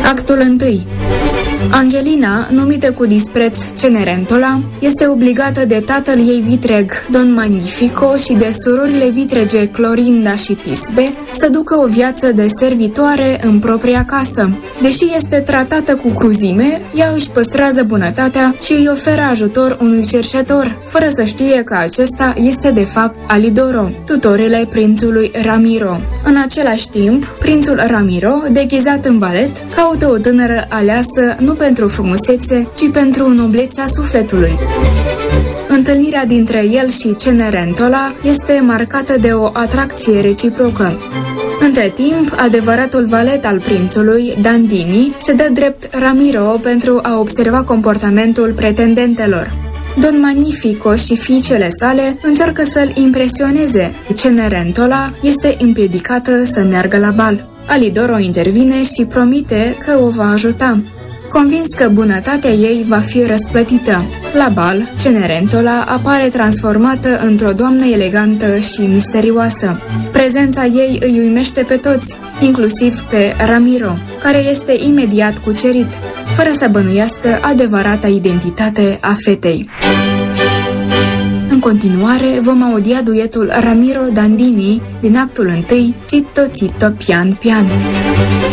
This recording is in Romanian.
Actul 1. Angelina, numită cu dispreț Cenerentola, este obligată de tatăl ei vitreg, Don Magnifico, și de surorile vitrege Clorinda și Tisbe să ducă o viață de servitoare în propria casă. Deși este tratată cu cruzime, ea își păstrează bunătatea și îi oferă ajutor unui cerșetor, fără să știe că acesta este de fapt Alidoro, tutorele prințului Ramiro. În același timp, prințul Ramiro, deghizat în valet, caută o tânără aleasă nu pentru frumusețe, ci pentru noblețea sufletului. Întâlnirea dintre el și Cenerentola este marcată de o atracție reciprocă. Între timp, adevăratul valet al prințului, Dandini, se dă drept Ramiro pentru a observa comportamentul pretendentelor. Don Magnifico și fiicele sale încearcă să-l impresioneze. Cenerentola este împiedicată să meargă la bal. Alidoro intervine și promite că o va ajuta, convins că bunătatea ei va fi răsplătită. La bal, Cenerentola apare transformată într-o doamnă elegantă și misterioasă. Prezența ei îi uimește pe toți, inclusiv pe Ramiro, care este imediat cucerit, fără să bănuiască adevărata identitate a fetei. În continuare, vom audia duetul Ramiro-Dandini din actul 1, Zitto Zitto Pian Pian.